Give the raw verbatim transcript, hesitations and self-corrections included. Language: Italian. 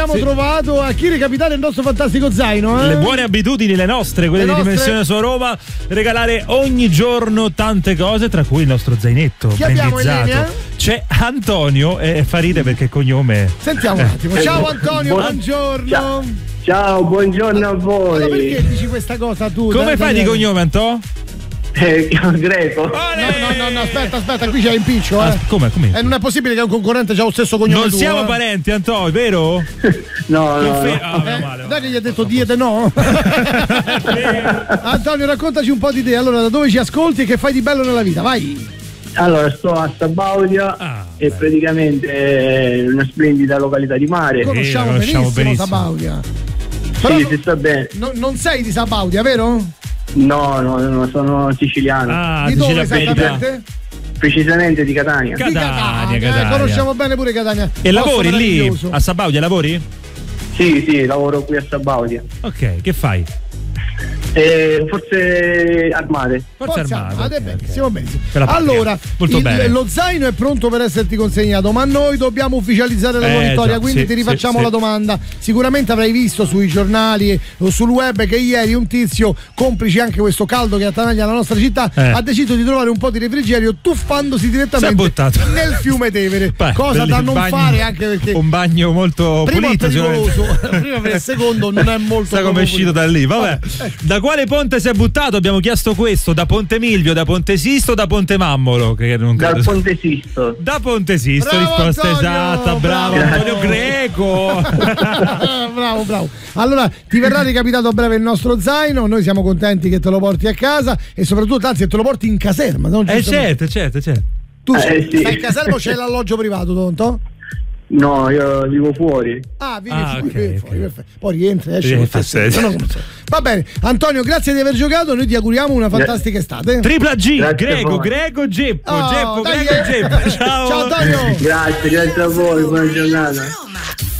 abbiamo sì. trovato a chi recapitare il nostro fantastico zaino. Eh? Le buone abitudini, le nostre, quelle le di nostre... Dimensione Sua Roma, regalare ogni giorno tante cose, tra cui il nostro zainetto. Chi abbiamo in linea? C'è Antonio e fa ridere perché il cognome. Sentiamo un attimo. Ciao Antonio, Buon... buongiorno. Ciao. Ciao, buongiorno a voi. Ma perché dici questa cosa tu? Come dai, fai dai, di cognome, Anto? Eh, greco. No, no, no, no, aspetta, aspetta, qui c'è impiccio, eh. Ah, come, come? E non è possibile che un concorrente c'ha lo stesso cognome Non tuo, siamo eh? parenti, Anto, vero? No, no, Fe- no. Ah, Eh, male, dai che gli ha detto diete no. Antonio, raccontaci un po' di te. Allora, da dove ci ascolti e che fai di bello nella vita? Vai. Allora, sto a Sabaudia ah, e beh. praticamente è una splendida località di mare. Conosciamo, Sì, conosciamo benissimo, benissimo. Sabaudia. Sì, Però si sta bene. no, non sei di Sabaudia, vero? No, no, no, sono siciliano. Ah, Di dove Sicilia esattamente? Precisamente di Catania. Ca- Di Catania, eh, Catania. conosciamo bene pure Catania. E Posto lavori lì meraviglioso. a Sabaudia, lavori? Sì, sì, lavoro qui a Sabaudia. Ok, che fai? Eh, forze armate. Forze Forza Armate. Armate, ok, benissimo, ok. benissimo. Per la patria. Allora, molto il- bene. lo zaino è pronto per esserti consegnato, ma noi dobbiamo ufficializzare la tua Eh, vittoria, già, quindi sì, ti rifacciamo sì, la sì. domanda. Sicuramente avrai visto sui giornali o sul web che ieri un tizio, complice anche questo caldo che attanaglia la nostra città, Eh. ha deciso di trovare un po' di refrigerio tuffandosi direttamente Si è buttato. nel fiume Tevere. Beh, Cosa da bellissimo, non bagno- fare, anche perché un bagno molto prima è pulito, pericoloso, sicuramente. prima per il secondo non è molto Sa come è uscito da lì, vabbè. Vabbè. Da quale ponte si è buttato? Abbiamo chiesto questo, da Ponte Milvio, da Ponte Sisto, da Ponte Mammolo, che non Dal credo- Ponte Sisto. Da Ponte Sisto, Bravo, risposta Antonio, esatta, bravo, bravo. Antonio Greco. bravo, bravo. Allora ti verrà ricapitato a breve il nostro zaino. Noi siamo contenti che te lo porti a casa e soprattutto, anzi, che te lo porti in caserma. Non Eh giusto- certo, certo, certo. Tu Eh, sei, sì. stai in caserma o c'è l'alloggio privato, Tonto? No, io vivo fuori. Ah, vivi Ah, fuori, ok, vivi ok. fuori, perfetto. Poi rientri, esci. Sì, col sì, tasto. sì. No, no, va bene, Antonio, grazie di aver giocato. Noi ti auguriamo una fantastica estate. Tripla G, Grazie a Greco, voi. Greco, Geppo, Oh, Geppo, dai, Greco, eh. Geppo. Ciao. Ciao Antonio. Grazie, grazie a voi, buona giornata.